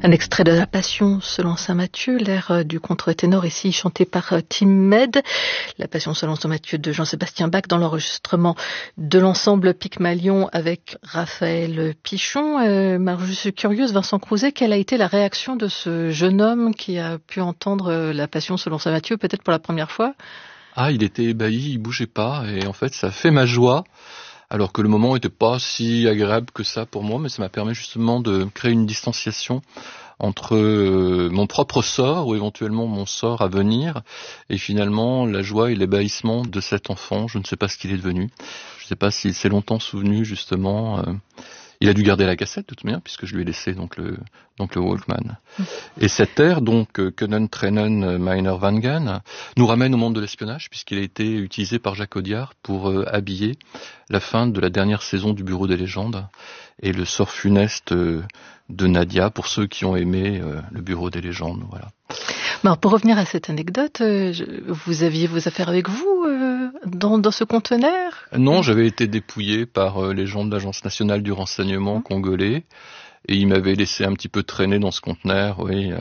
Un extrait de La Passion selon saint Matthieu, l'air du contre-ténor ici chanté par Tim Med. La Passion selon saint Matthieu de Jean-Sébastien Bach dans l'enregistrement de l'ensemble Pygmalion avec Raphaël Pichon. Je suis curieuse, Vincent Crouzet, quelle a été la réaction de ce jeune homme qui a pu entendre La Passion selon saint Matthieu peut-être pour la première fois? Ah, il était ébahi, il bougeait pas et en fait ça fait ma joie. Alors que le moment était pas si agréable que ça pour moi, mais ça m'a permis justement de créer une distanciation entre mon propre sort ou éventuellement mon sort à venir et finalement la joie et l'ébahissement de cet enfant. Je ne sais pas ce qu'il est devenu. Je ne sais pas s'il s'est longtemps souvenu justement. Il a dû garder la cassette de toute manière puisque je lui ai laissé donc le Walkman. Et cet air donc Können Trennen meiner Wangen nous ramène au monde de l'espionnage puisqu'il a été utilisé par Jacques Audiard pour habiller la fin de la dernière saison du Bureau des légendes et le sort funeste de Nadia pour ceux qui ont aimé le Bureau des légendes. Voilà. Alors, pour revenir à cette anecdote, vous aviez vos affaires avec vous dans ce conteneur? Non, j'avais été dépouillé par les gens de l'Agence nationale du renseignement congolais et ils m'avaient laissé un petit peu traîner dans ce conteneur,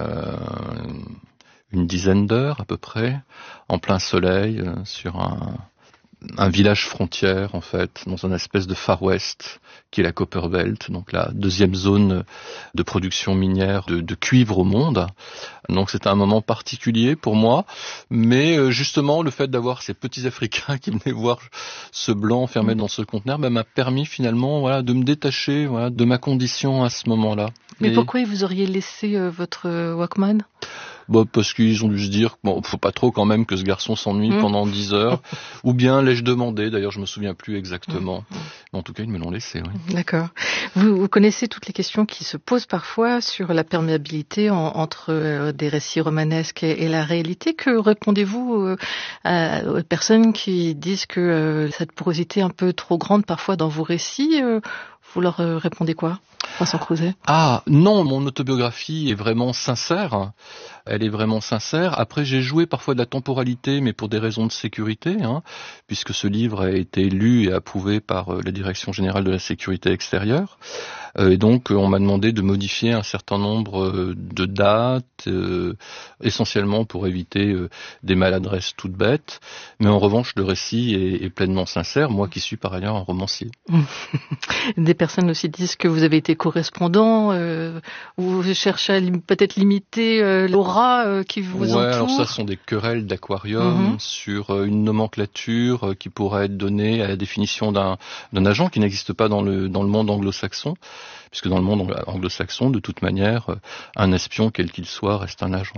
une dizaine d'heures à peu près, en plein soleil, sur un village frontière en fait, dans une espèce de Far West qui est la Copperbelt, donc la deuxième zone de production minière de cuivre au monde. Donc c'était un moment particulier pour moi, mais justement le fait d'avoir ces petits Africains qui venaient voir ce blanc enfermé dans ce conteneur m'a permis finalement de me détacher de ma condition à ce moment-là. Mais pourquoi vous auriez laissé votre Walkman? Parce qu'ils ont dû se dire, faut pas trop quand même que ce garçon s'ennuie pendant 10 heures. Ou bien l'ai-je demandé, d'ailleurs je me souviens plus exactement. Mais en tout cas, ils me l'ont laissé, oui. D'accord. Vous connaissez toutes les questions qui se posent parfois sur la perméabilité entre des récits romanesques et la réalité. Que répondez-vous aux personnes qui disent que cette porosité un peu trop grande parfois dans vos récits, vous leur répondez quoi, Vincent Crouzet? Ah, non, mon autobiographie est vraiment sincère. Elle est vraiment sincère. Après, j'ai joué parfois de la temporalité, mais pour des raisons de sécurité, puisque ce livre a été lu et approuvé par la Direction générale de la sécurité extérieure. Et donc, on m'a demandé de modifier un certain nombre de dates, essentiellement pour éviter des maladresses toutes bêtes. Mais en revanche, le récit est pleinement sincère, moi qui suis par ailleurs un romancier. Des personnes aussi disent que vous avez été correspondant, vous cherchez à peut-être limiter l'aura qui vous entoure. Alors ça, ce sont des querelles d'aquarium sur une nomenclature qui pourrait être donnée à la définition d'un agent qui n'existe pas dans le monde anglo-saxon, puisque dans le monde anglo-saxon, de toute manière, un espion, quel qu'il soit, reste un agent.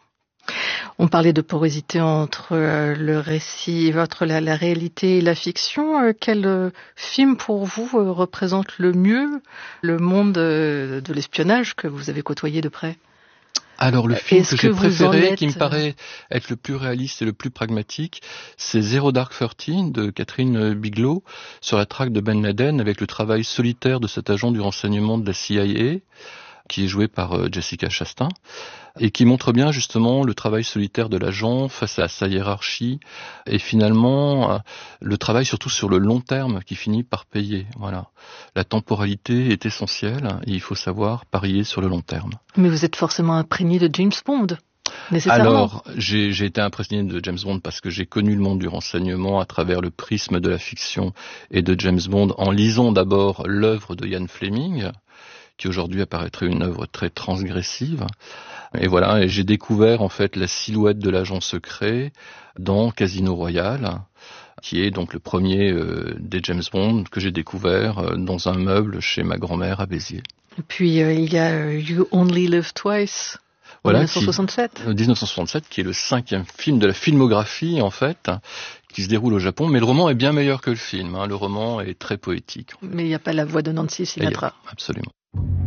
On parlait de porosité entre le récit, la réalité et la fiction. Quel film pour vous représente le mieux le monde de l'espionnage que vous avez côtoyé de près? Alors le film que j'ai préféré, qui me paraît être le plus réaliste et le plus pragmatique, c'est Zero Dark Thirty de Catherine Bigelow sur la traque de Ben Laden avec le travail solitaire de cet agent du renseignement de la CIA qui est joué par Jessica Chastain et qui montre bien justement le travail solitaire de l'agent face à sa hiérarchie et finalement le travail surtout sur le long terme qui finit par payer. Voilà. La temporalité est essentielle et il faut savoir parier sur le long terme. Mais vous êtes forcément imprégné de James Bond. Alors, j'ai été impressionné de James Bond parce que j'ai connu le monde du renseignement à travers le prisme de la fiction et de James Bond en lisant d'abord l'œuvre de Ian Fleming, qui aujourd'hui apparaîtrait une œuvre très transgressive. Et voilà, et j'ai découvert en fait la silhouette de l'agent secret dans Casino Royale, qui est donc le premier des James Bond que j'ai découvert dans un meuble chez ma grand-mère à Béziers. Et puis il y a You Only Live Twice. Voilà, 1967, qui est le 5e film de la filmographie en fait, qui se déroule au Japon. Mais le roman est bien meilleur que le film. Le roman est très poétique. En fait. Mais il n'y a pas la voix de Nancy Sinatra. Absolument.